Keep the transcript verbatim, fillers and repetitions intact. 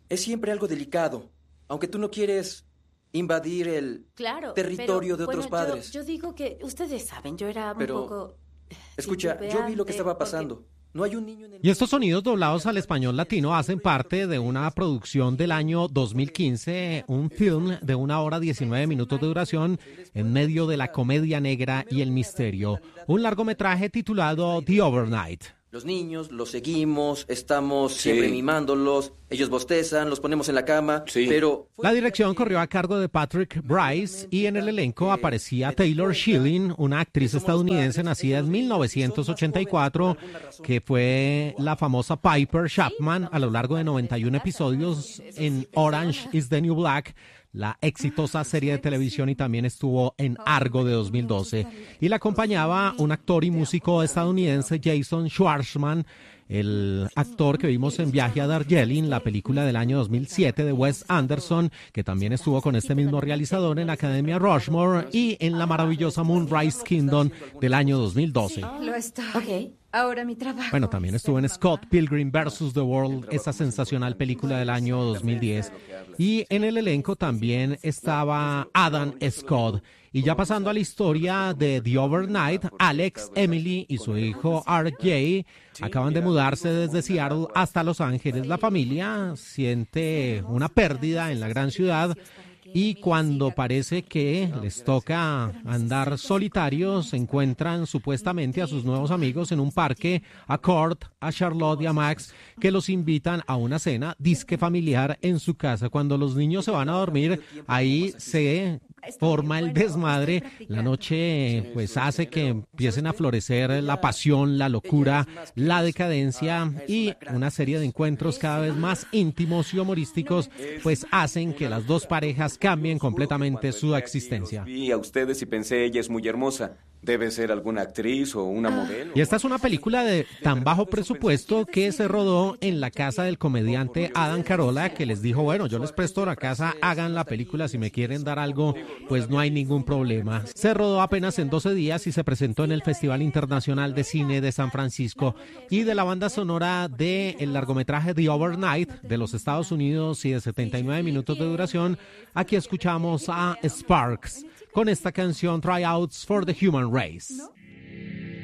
es siempre algo delicado, aunque tú no quieres invadir el claro, territorio pero, de otros bueno, padres. Yo, yo digo que ustedes saben, yo era pero, un poco... Escucha, yo vi lo que estaba pasando. Porque... No hay un niño en el... Y estos sonidos doblados al español latino hacen parte de una producción del año dos mil quince, un film de una hora diecinueve minutos de duración en medio de la comedia negra y el misterio. Un largometraje titulado The Overnight. Los niños, los seguimos, estamos Sí. siempre mimándolos, ellos bostezan, los ponemos en la cama, Sí. pero... La dirección corrió a cargo de Patrick Brice y en el elenco aparecía Taylor Schilling, una actriz estadounidense nacida en mil novecientos ochenta y cuatro, que fue la famosa Piper Chapman a lo largo de noventa y uno episodios en Orange is the New Black, la exitosa serie de televisión, y también estuvo en Argo de dos mil doce. Y la acompañaba un actor y músico estadounidense, Jason Schwartzman, el actor que vimos en Viaje a Darjeeling, la película del año dos mil siete de Wes Anderson, que también estuvo con este mismo realizador en Academia Rushmore y en la maravillosa Moonrise Kingdom del año dos mil doce. Lo está. Ok. Ahora mi trabajo. Bueno, también estuvo en Scott Pilgrim versus The World, esa sensacional película del año dos mil diez. Y en el elenco también estaba Adam Scott. Y ya pasando a la historia de The Overnight, Alex, Emily y su hijo R J acaban de mudarse desde Seattle hasta Los Ángeles. La familia siente una pérdida en la gran ciudad y cuando parece que les toca andar solitarios, encuentran supuestamente a sus nuevos amigos en un parque, a Kurt, a Charlotte y a Max, que los invitan a una cena disque familiar en su casa. Cuando los niños se van a dormir, ahí se forma el desmadre. La noche pues hace que empiecen a florecer la pasión, la locura, la decadencia, y una serie de encuentros cada vez más íntimos y humorísticos pues hacen que las dos parejas cambien completamente su existencia. Vi a ustedes y pensé, ella es muy hermosa. Debe ser alguna actriz o una modelo. Y esta es una película de tan bajo presupuesto que se rodó en la casa del comediante Adam Carolla, que les dijo, bueno, yo les presto la casa, hagan la película, si me quieren dar algo, pues no hay ningún problema. Se rodó apenas en doce días y se presentó en el Festival Internacional de Cine de San Francisco. Y de la banda sonora del largometraje The Overnight de los Estados Unidos y de setenta y nueve minutos de duración, aquí escuchamos a Sparks con esta canción Tryouts for the Human Race.